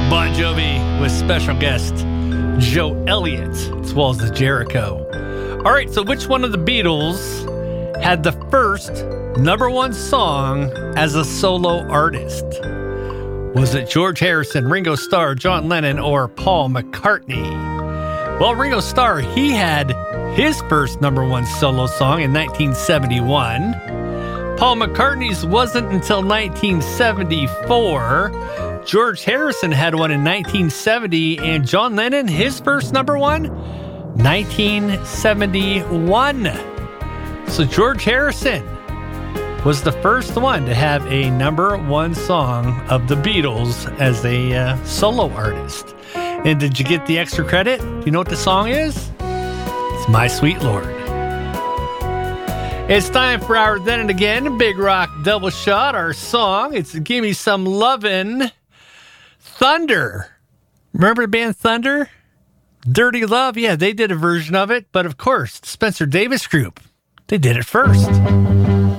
Bon Jovi with special guest Joe Elliott, as well as the Jericho. All right, so which one of the Beatles had the first number one song as a solo artist? Was it George Harrison, Ringo Starr, John Lennon, or Paul McCartney? Well, Ringo Starr, he had his first number one solo song in 1971. Paul McCartney's wasn't until 1974. George Harrison had one in 1970, and John Lennon, his first number one, 1971. So George Harrison was the first one to have a number one song of the Beatles as a solo artist. And did you get the extra credit? Do you know what the song is? It's My Sweet Lord. It's time for our Then and Again Big Rock Double Shot. Our song, it's Give Me Some Lovin'. Thunder. Remember the band Thunder? Dirty Love, yeah, they did a version of it. But of course, Spencer Davis Group, they did it first.